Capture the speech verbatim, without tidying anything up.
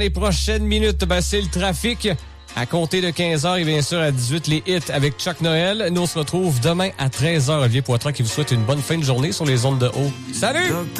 Les prochaines minutes, ben, c'est le trafic. À compter de quinze heures et bien sûr à dix-huit, les hits avec Chuck Noël. Nous, on se retrouve demain à treize heures. Olivier Poitras qui vous souhaite une bonne fin de journée sur les ondes de haut. Salut!